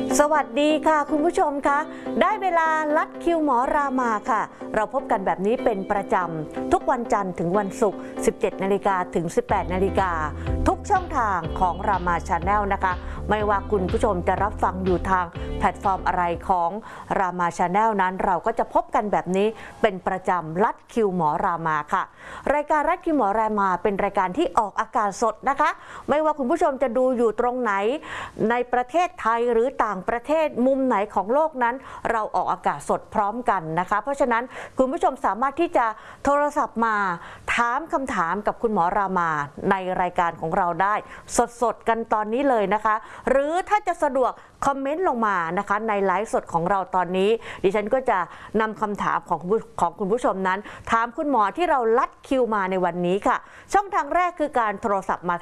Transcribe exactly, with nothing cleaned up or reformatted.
สวัสดีค่ะคุณผู้ชมคะได้เวลาลัดคิวหมอรามาค่ะเราพบกันแบบนี้เป็นประจำทุกวันจันทร์ถึงวันศุกร์ สิบเจ็ดนาฬิกา ถึง สิบแปดนาฬิกาทุกช่องทางของรามาชาแนลนะคะไม่ว่าคุณผู้ชมจะรับฟังอยู่ทางแพลตฟอร์มอะไรของรามาชาแนลนั้นเราก็จะพบกันแบบนี้เป็นประจำลัดคิวหมอรามาค่ะรายการลัดคิวหมอรามาเป็นรายการที่ออกอากาศสดนะคะไม่ว่าคุณผู้ชมจะดูอยู่ตรงไหนในประเทศไทยหรือต่างประเทศมุมไหนของโลกนั้นเราออกอากาศสดพร้อมกันนะคะเพราะฉะนั้นคุณผู้ชมสามารถที่จะโทรศัพท์มาถามคำถามกับคุณหมอรามาในรายการของเราได้สดๆกันตอนนี้เลยนะคะหรือถ้าจะสะดวกคอมเมนต์ลงมานะคะในไลฟ์สดของเราตอนนี้ดิฉันก็จะนำคำถามของของคุณผู้ชมนั้นถามคุณหมอที่เราลัดคิวมาในวันนี้ค่ะช่องทางแรกคือการโทรศัพท์มา